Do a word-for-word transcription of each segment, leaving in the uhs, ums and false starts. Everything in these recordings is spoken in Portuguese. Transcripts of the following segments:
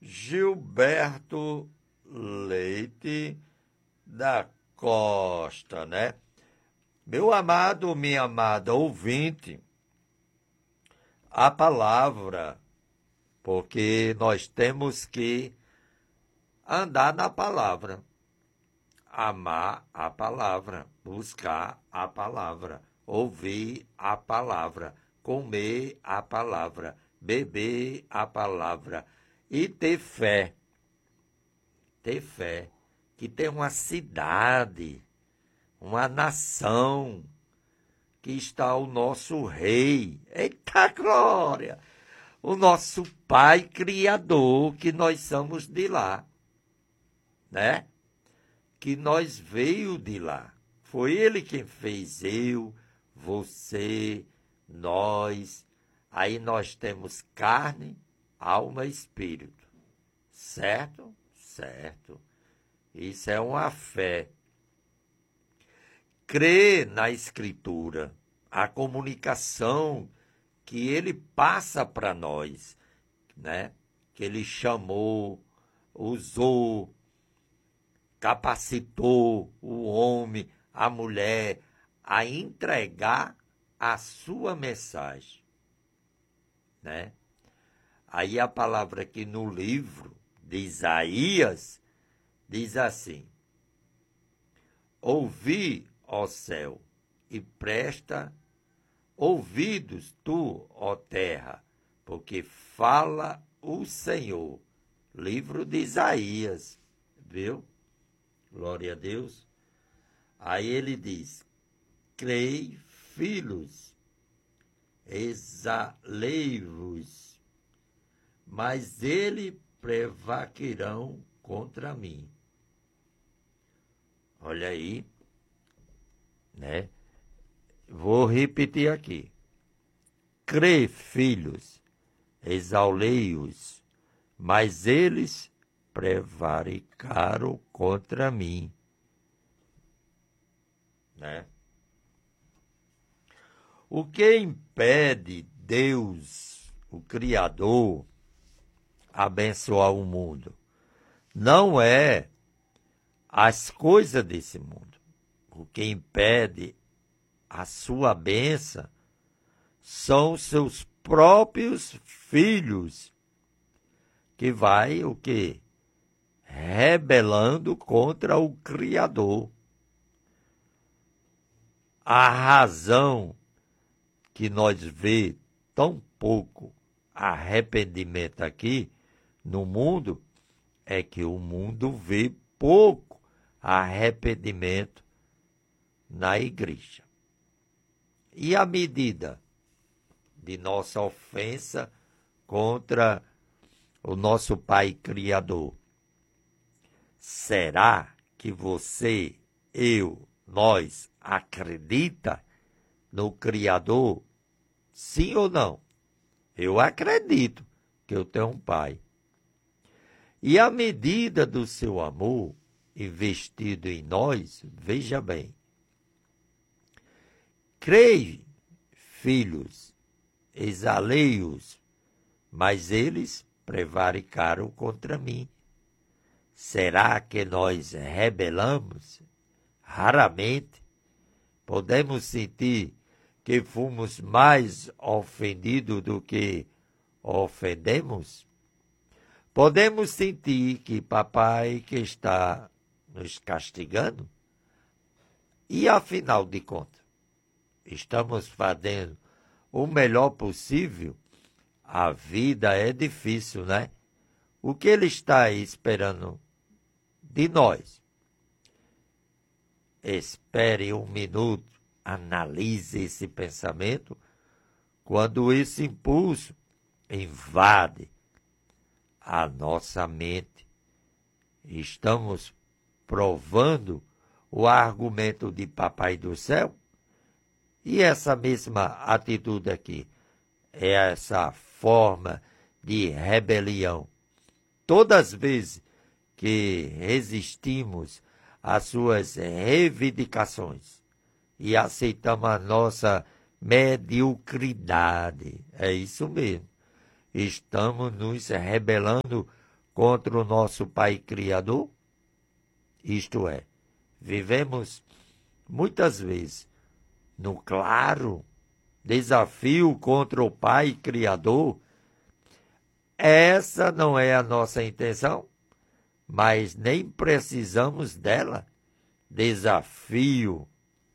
Gilberto Leite da Costa, né? Meu amado, minha amada ouvinte, a palavra, porque nós temos que andar na palavra, amar a palavra, buscar a palavra, ouvir a palavra, comer a palavra, beber a palavra e ter fé. Ter fé que tem uma cidade, uma nação, que está o nosso rei. Eita glória! O nosso Pai Criador, que nós somos de lá, né? Que nós veio de lá. Foi Ele quem fez eu, você, nós. Aí nós temos carne, alma e espírito. Certo? Certo. Isso é uma fé. Crer na Escritura, a comunicação que Ele passa para nós, né? Que Ele chamou, usou, capacitou o homem, a mulher, a entregar a sua mensagem, né? Aí a palavra aqui no livro de Isaías diz assim: ouvi, ó céu, e presta ouvidos tu, ó terra, porque fala o Senhor. Livro de Isaías, viu? Glória a Deus. Aí ele diz: crei, filhos, exalei-vos, mas eles prevaquirão contra mim. Olha aí, né? Vou repetir aqui. Crê, filhos, exalei-os, mas eles prevaricaram contra mim, né? O que impede Deus, o Criador, abençoar o mundo? Não é as coisas desse mundo. O que impede a sua bênção são seus próprios filhos, que vai o quê? Rebelando contra o Criador. A razão que nós vê tão pouco arrependimento aqui no mundo é que o mundo vê pouco arrependimento na igreja. E a medida de nossa ofensa contra o nosso Pai Criador? Será que você, eu, nós acredita no Criador? Sim ou não? Eu acredito que eu tenho um Pai. E a medida do seu amor investido em nós, veja bem. Crei, filhos, exalei-os, mas eles prevaricaram contra mim. Será que nós rebelamos? Raramente. Podemos sentir que fomos mais ofendidos do que ofendemos? Podemos sentir que papai que está nos castigando? E afinal de contas, estamos fazendo o melhor possível? A vida é difícil, né? O que ele está esperando de nós? Espere um minuto, analise esse pensamento. Quando esse impulso invade a nossa mente, estamos provando o argumento de Papai do Céu? E essa mesma atitude aqui é essa forma de rebelião. Todas as vezes que resistimos às suas reivindicações e aceitamos a nossa mediocridade, é isso mesmo, estamos nos rebelando contra o nosso Pai Criador? Isto é, vivemos muitas vezes no claro desafio contra o Pai Criador. Essa não é a nossa intenção, mas nem precisamos dela. Desafio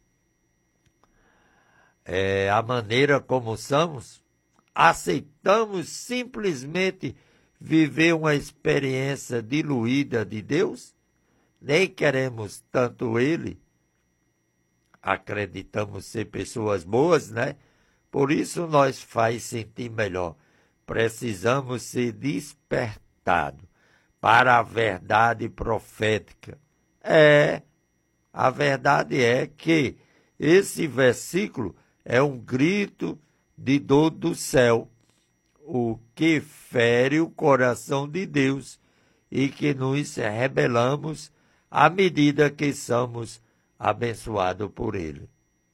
é a maneira como somos. Aceitamos simplesmente viver uma experiência diluída de Deus? Nem queremos tanto Ele. Acreditamos ser pessoas boas, né? Por isso nós faz sentir melhor. Precisamos ser despertados para a verdade profética. É, a verdade é que esse versículo é um grito de dor do céu, o que fere o coração de Deus e que nos rebelamos à medida que somos abençoados por Ele.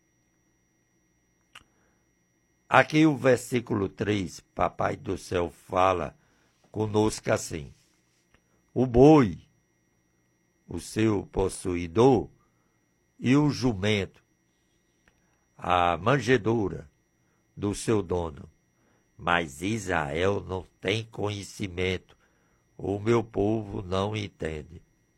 Aqui o versículo três, Papai do Céu fala conosco assim: o boi, o seu possuidor, e o jumento, a manjedoura do seu dono. Mas Israel não tem conhecimento, o meu povo não entende.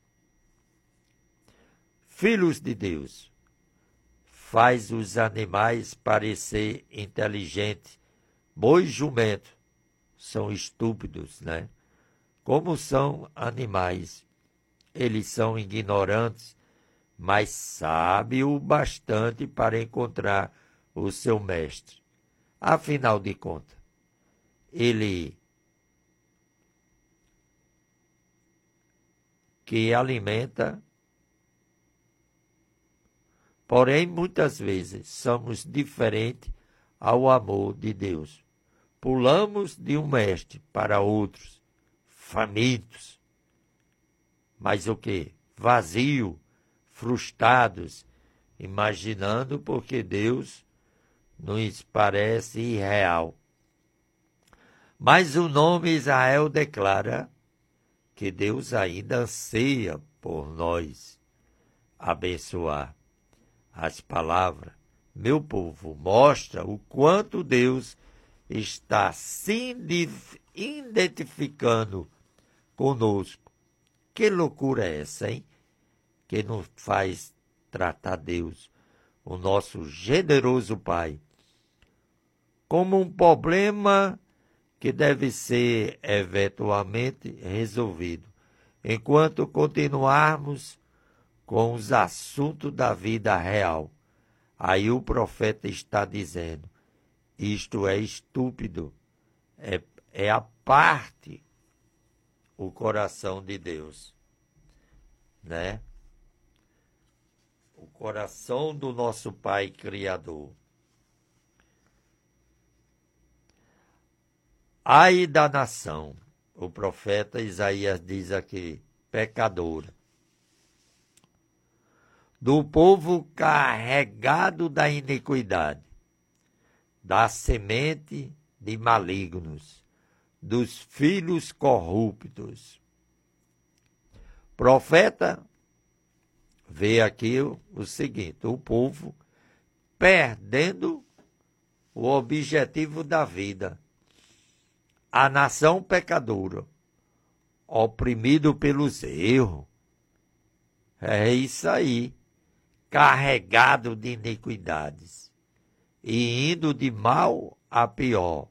Filhos de Deus, faz os animais parecer inteligentes. Boi e jumento são estúpidos, né? Como são animais, eles são ignorantes, mas sabem o bastante para encontrar o seu mestre. Afinal de contas, ele que alimenta, porém muitas vezes somos diferentes ao amor de Deus. Pulamos de um mestre para outros, famintos, mas o que? Vazio, frustrados, imaginando porque Deus nos parece irreal. Mas o nome Israel declara que Deus ainda anseia por nós abençoar. As palavras, meu povo, mostra o quanto Deus está se identificando conosco. Que loucura é essa, hein? Que nos faz tratar Deus, o nosso generoso Pai, como um problema que deve ser eventualmente resolvido, enquanto continuarmos com os assuntos da vida real. Aí o profeta está dizendo, isto é estúpido, é, é a parte, o coração de Deus, né? O coração do nosso Pai Criador. Ai da nação, o profeta Isaías diz aqui, pecadora, do povo carregado da iniquidade, da semente de malignos, dos filhos corruptos. Profeta vê aqui o, o seguinte, o povo perdendo o objetivo da vida. A nação pecadora, oprimido pelos erros. É isso aí, carregado de iniquidades e indo de mal a pior.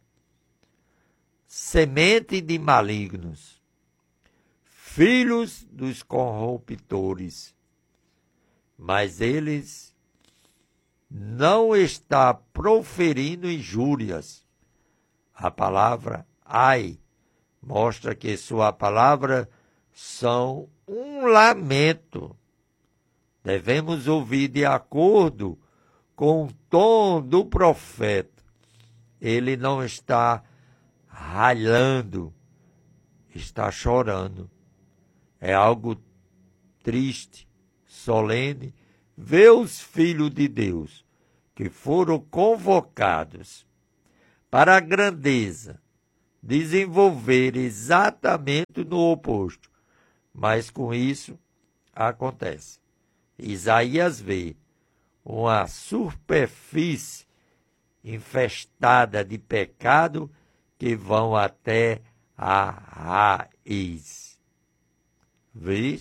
Semente de malignos, filhos dos corruptores, mas eles não estão proferindo injúrias. A palavra ai mostra que sua palavra são um lamento. Devemos ouvir de acordo com o tom do profeta. Ele não está ralhando, está chorando. É algo triste, solene, ver os filhos de Deus que foram convocados para a grandeza desenvolver exatamente no oposto. Mas com isso acontece. Isaías vê uma superfície infestada de pecado que vão até a raiz. Vê?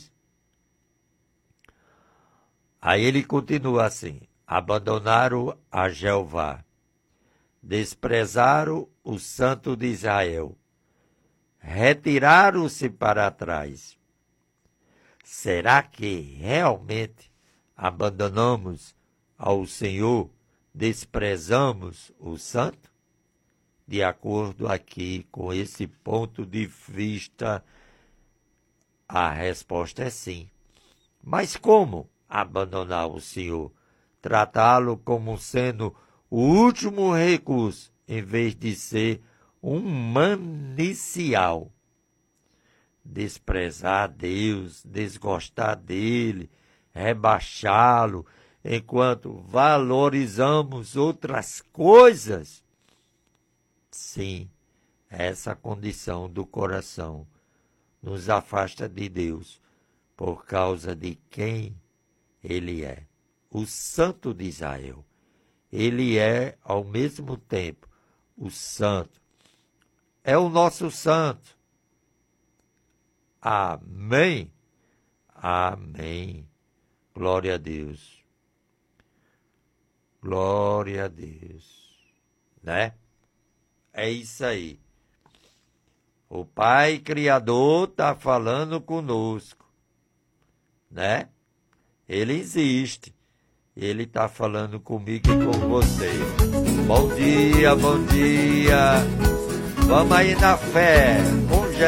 Aí ele continua assim: abandonaram a Jeová, desprezaram o Santo de Israel, retiraram-se para trás. Será que realmente abandonamos ao Senhor, desprezamos o Santo? De acordo aqui com esse ponto de vista, a resposta é sim. Mas como abandonar o Senhor? Tratá-lo como sendo o último recurso, em vez de ser um manicial. Desprezar Deus, desgostar dele, rebaixá-lo, enquanto valorizamos outras coisas. Sim, essa condição do coração nos afasta de Deus por causa de quem Ele é, o Santo de Israel. Ele é, ao mesmo tempo, o Santo. É o nosso Santo. Amém. Amém. Glória a Deus. Glória a Deus. Né? É isso aí. O Pai Criador está falando conosco. Né? Ele existe. Ele está falando comigo e com você. Bom dia, bom dia. Vamos aí na fé.